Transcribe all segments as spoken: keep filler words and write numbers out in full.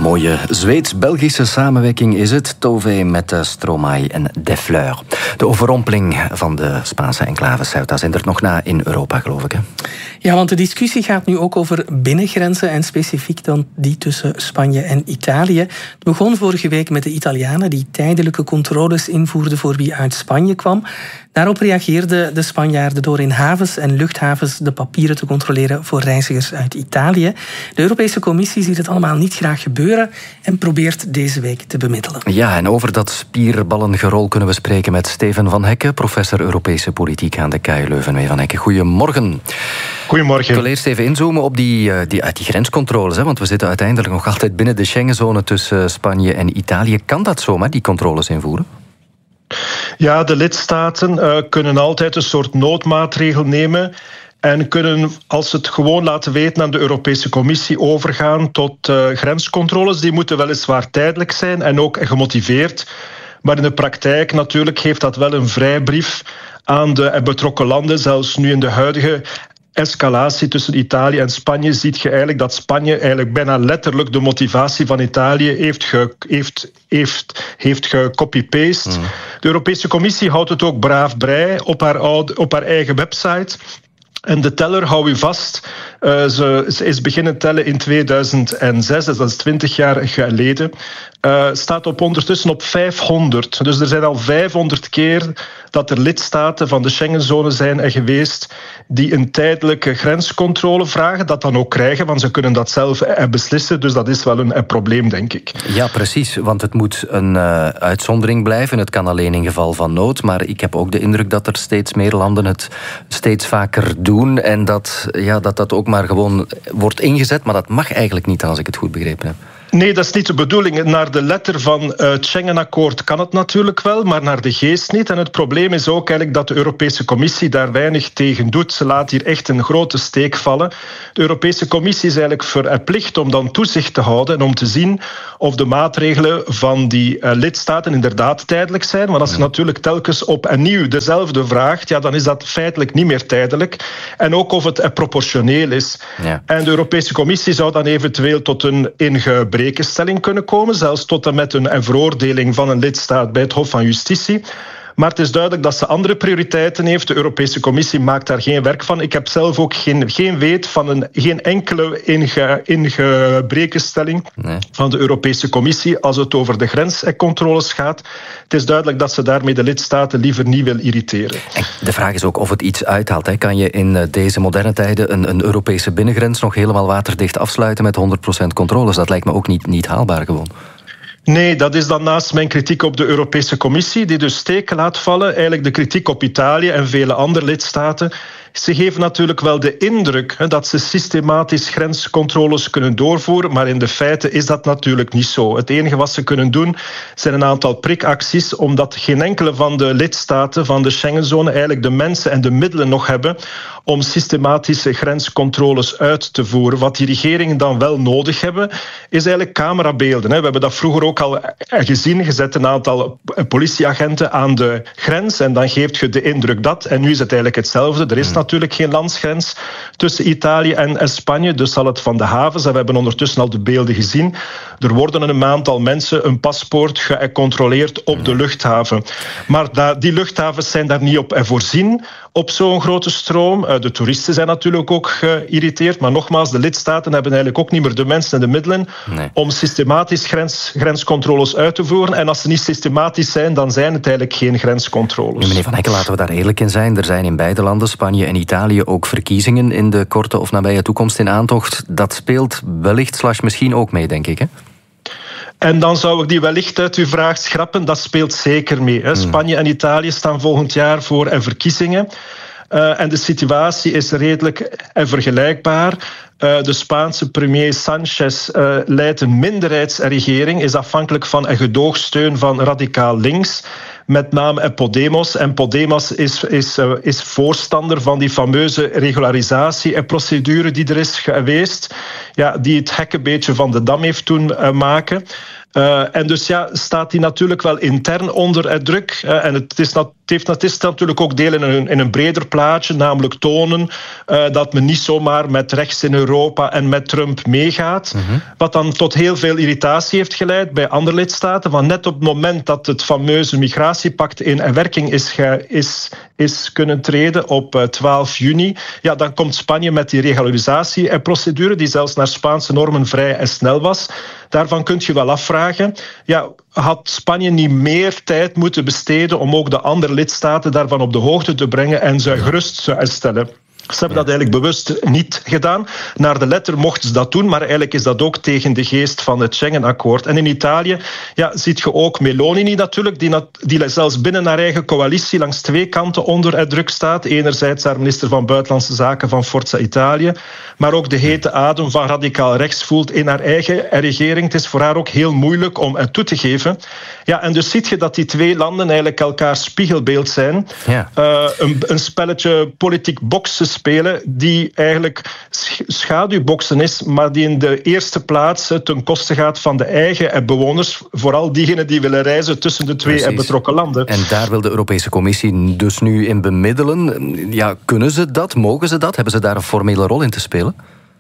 mooie Zweeds-Belgische samenwerking is het. Tove met Stromae en De Fleur. De overrompeling van de Spaanse enclave Ceuta zindert nog na in Europa, geloof ik. Hè? Ja, want de discussie gaat nu ook over binnengrenzen en specifiek dan die tussen Spanje en Italië. Het begon vorige week met de Italianen die tijdelijke controles invoerden voor wie uit Spanje kwam. Daarop reageerden de Spanjaarden door in havens en luchthavens de papieren te controleren voor reizigers uit Italië. De Europese Commissie ziet het allemaal niet graag gebeuren en probeert deze week te bemiddelen. Ja, en over dat spierballengerol kunnen we spreken met Steven van Hekke, professor Europese politiek aan de K U Leuven. Meneer van Hekke, goedemorgen. Goedemorgen. Ik wil eerst even inzoomen op die, die, die grenscontroles, hè, want we zitten uiteindelijk nog altijd binnen de Schengenzone tussen Spanje en Italië. Kan dat zomaar, die controles invoeren? Ja, de lidstaten uh, kunnen altijd een soort noodmaatregel nemen en kunnen, als ze het gewoon laten weten aan de Europese Commissie, overgaan tot uh, grenscontroles. Die moeten weliswaar tijdelijk zijn en ook gemotiveerd. Maar in de praktijk natuurlijk geeft dat wel een vrijbrief aan de betrokken landen. Zelfs nu in de huidige escalatie tussen Italië en Spanje ziet je eigenlijk dat Spanje eigenlijk bijna letterlijk de motivatie van Italië heeft ge, heeft, heeft, heeft gecopy-paste. Mm. De Europese Commissie houdt het ook braaf bij op haar, op haar eigen website. En de teller, hou u vast, uh, ze, ze is beginnen tellen in tweeduizend zes, dus dat is twintig jaar geleden, uh, staat op ondertussen op vijfhonderd. Dus er zijn al vijfhonderd keer dat er lidstaten van de Schengenzone zijn geweest die een tijdelijke grenscontrole vragen, dat dan ook krijgen, want ze kunnen dat zelf beslissen, dus dat is wel een, een probleem, denk ik. Ja, precies, want het moet een uh, uitzondering blijven, het kan alleen in geval van nood, maar ik heb ook de indruk dat er steeds meer landen het steeds vaker doen en dat, ja, dat dat ook maar gewoon wordt ingezet, maar dat mag eigenlijk niet, als ik het goed begrepen heb. Nee, dat is niet de bedoeling. Naar de letter van uh, het Schengenakkoord kan het natuurlijk wel, maar naar de geest niet. En het probleem is ook eigenlijk dat de Europese Commissie daar weinig tegen doet. Ze laat hier echt een grote steek vallen. De Europese Commissie is eigenlijk verplicht om dan toezicht te houden en om te zien of de maatregelen van die uh, lidstaten inderdaad tijdelijk zijn. Want als je natuurlijk telkens opnieuw dezelfde vraagt, ja, dan is dat feitelijk niet meer tijdelijk. En ook of het uh, proportioneel is. Ja. En de Europese Commissie zou dan eventueel tot een ingebrekenstelling kunnen komen, zelfs tot en met een veroordeling van een lidstaat bij het Hof van Justitie. Maar het is duidelijk dat ze andere prioriteiten heeft. De Europese Commissie maakt daar geen werk van. Ik heb zelf ook geen, geen weet van een, geen enkele inge, ingebrekenstelling nee. van de Europese Commissie als het over de grenscontroles gaat. Het is duidelijk dat ze daarmee de lidstaten liever niet wil irriteren. De vraag is ook of het iets uithaalt. Hè. Kan je in deze moderne tijden een, een Europese binnengrens nog helemaal waterdicht afsluiten met honderd procent controles? Dat lijkt me ook niet, niet haalbaar gewoon. Nee, dat is dan naast mijn kritiek op de Europese Commissie, die dus steken laat vallen, eigenlijk de kritiek op Italië en vele andere lidstaten. Ze geven natuurlijk wel de indruk hè, dat ze systematisch grenscontroles kunnen doorvoeren, maar in de feiten is dat natuurlijk niet zo. Het enige wat ze kunnen doen zijn een aantal prikacties, omdat geen enkele van de lidstaten van de Schengenzone eigenlijk de mensen en de middelen nog hebben om systematische grenscontroles uit te voeren. Wat die regeringen dan wel nodig hebben, is eigenlijk camerabeelden. We hebben dat vroeger ook al gezien. Je zet een aantal politieagenten aan de grens en dan geeft je de indruk dat. En nu is het eigenlijk hetzelfde. Er is natuurlijk geen landsgrens tussen Italië en Spanje, dus zal het van de havens. En we hebben ondertussen al de beelden gezien. Er worden een aantal mensen een paspoort gecontroleerd op de luchthaven. Maar die luchthavens zijn daar niet op voorzien, op zo'n grote stroom. De toeristen zijn natuurlijk ook geïrriteerd. Maar nogmaals, de lidstaten hebben eigenlijk ook niet meer de mensen en de middelen nee. om systematisch grens, grenscontroles uit te voeren. En als ze niet systematisch zijn, dan zijn het eigenlijk geen grenscontroles. Nu, meneer Van Hekke, laten we daar eerlijk in zijn. Er zijn in beide landen, Spanje en Italië, ook verkiezingen in de korte of nabije toekomst in aantocht. Dat speelt wellicht slash misschien ook mee, denk ik, hè? En dan zou ik die wellicht uit uw vraag schrappen. Dat speelt zeker mee. Hè. Spanje en Italië staan volgend jaar voor verkiezingen. Uh, en de situatie is redelijk vergelijkbaar. Uh, de Spaanse premier Sanchez uh, leidt een minderheidsregering, is afhankelijk van een gedoogsteun van radicaal links, met name Podemos. En Podemos is, is, uh, is voorstander van die fameuze regularisatieprocedure die er is geweest, ja, die het hek een beetje van de dam heeft doen uh, maken. Uh, en dus ja, staat hij natuurlijk wel intern onder uh, druk. Uh, en het is natuurlijk heeft, het is natuurlijk ook deel in een, in een breder plaatje, namelijk tonen uh, dat men niet zomaar met rechts in Europa en met Trump meegaat. Mm-hmm. Wat dan tot heel veel irritatie heeft geleid bij andere lidstaten. Want net op het moment dat het fameuze migratiepact in werking is, ge, is, is kunnen treden op twaalf juni, ja, dan komt Spanje met die regularisatieprocedure, die zelfs naar Spaanse normen vrij en snel was. Daarvan kun je wel afvragen, ja, had Spanje niet meer tijd moeten besteden om ook de andere lidstaten daarvan op de hoogte te brengen en ze gerust te stellen? Ze hebben dat eigenlijk bewust niet gedaan. Naar de letter mochten ze dat doen, maar eigenlijk is dat ook tegen de geest van het Schengen-akkoord. En in Italië ja, ziet je ook Meloni natuurlijk, die, die zelfs binnen haar eigen coalitie langs twee kanten onder druk staat. Enerzijds haar minister van Buitenlandse Zaken van Forza Italië, maar ook de hete adem van radicaal rechts voelt in haar eigen regering. Het is voor haar ook heel moeilijk om het toe te geven. Ja, en dus ziet je dat die twee landen eigenlijk elkaar spiegelbeeld zijn. Ja. Uh, een, een spelletje politiek boksen spelen die eigenlijk schaduwboksen is, maar die in de eerste plaats ten koste gaat van de eigen bewoners, vooral diegenen die willen reizen tussen de twee Precies. betrokken landen. En daar wil de Europese Commissie dus nu in bemiddelen. Ja, kunnen ze dat? Mogen ze dat? Hebben ze daar een formele rol in te spelen?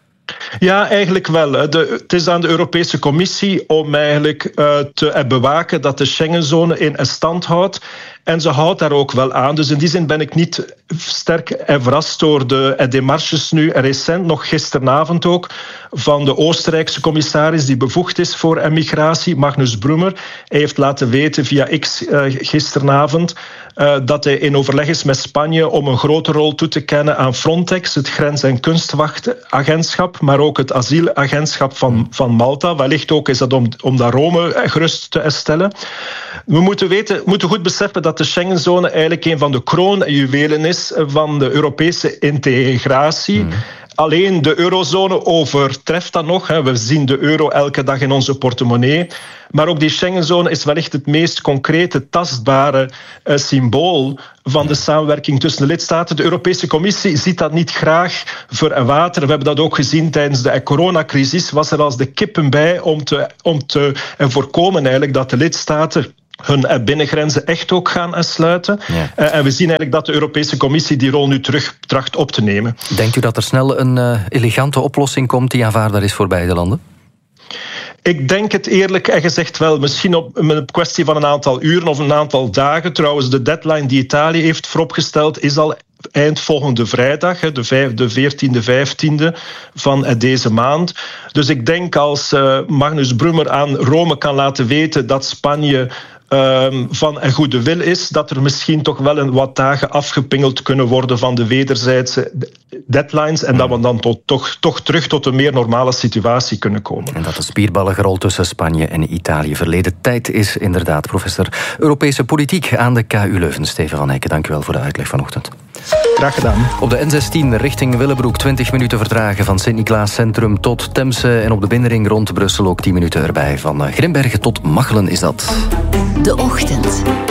Ja, eigenlijk wel. De, het is aan de Europese Commissie om eigenlijk uh, te bewaken dat de Schengenzone in stand houdt. En ze houdt daar ook wel aan. Dus in die zin ben ik niet sterk en verrast door de demarches nu recent, nog gisteravond ook, van de Oostenrijkse commissaris die bevoegd is voor migratie, Magnus Brummer. Hij heeft laten weten via X uh, gisteravond uh, dat hij in overleg is met Spanje om een grote rol toe te kennen aan Frontex, het grens- en kustwachtagentschap, maar ook het asielagentschap van, van Malta. Wellicht ook is dat om, om dat Rome gerust te stellen. We moeten, weten, moeten goed beseffen dat de Schengenzone eigenlijk een van de kroonjuwelen is van de Europese integratie. Mm. Alleen de eurozone overtreft dat nog. We zien de euro elke dag in onze portemonnee. Maar ook die Schengenzone is wellicht het meest concrete, tastbare uh, symbool van de samenwerking tussen de lidstaten. De Europese Commissie ziet dat niet graag verwateren. We hebben dat ook gezien tijdens de coronacrisis. Was er als de kippen bij om te, om te en voorkomen eigenlijk dat de lidstaten hun binnengrenzen echt ook gaan sluiten. Ja. Uh, en we zien eigenlijk dat de Europese Commissie die rol nu terug tracht op te nemen. Denkt u dat er snel een uh, elegante oplossing komt die aanvaardbaar is voor beide landen? Ik denk het eerlijk gezegd wel. Misschien op een kwestie van een aantal uren of een aantal dagen. Trouwens, de deadline die Italië heeft vooropgesteld is al eind volgende vrijdag, de veertiende, vijftiende van deze maand. Dus ik denk als Magnus Brummer aan Rome kan laten weten dat Spanje Um, van een goede wil is, dat er misschien toch wel een wat dagen afgepingeld kunnen worden van de wederzijdse deadlines en dat we dan tot, toch, toch terug tot een meer normale situatie kunnen komen. En dat de spierballenrol tussen Spanje en Italië verleden tijd is, inderdaad. Professor Europese Politiek aan de K U Leuven. Steven van Eycken, dank u wel voor de uitleg vanochtend. Graag gedaan. Op de N zestien richting Willebroek twintig minuten vertragen van Sint-Niklaas Centrum tot Temse en op de binnenring rond Brussel ook tien minuten erbij. Van Grimbergen tot Machelen is dat. De Ochtend.